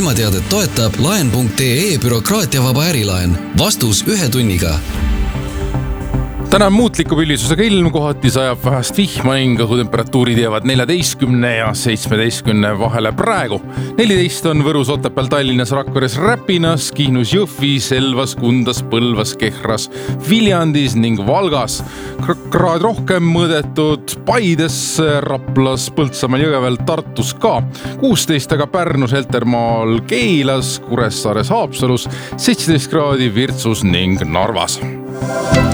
ilmateadet toetab laen.ee bürokraatiavaba ärilaen. Vastus 1 tunniga. Täna on muutliku pillisusega ilm, kohati sajab vähest vihma ning õhutemperatuurid jäävad 14 ja 17 vahele praegu. 14 on Võrus, Otepääl, Tallinnas, Rakveres, Räpinas, Kihnus, Jõhvis, Elvas, Kundas, Põlvas, Kehras, Viljandis ning Valgas. Kraad rohkem mõõdetud Paides, Raplas, Põltsamaal, Jõgeval, Tartus ka. 16 aga Pärnus, Heltermaal, Keilas, Kuressaares, Haapsalus, 17 kraadi Virtsus ning Narvas.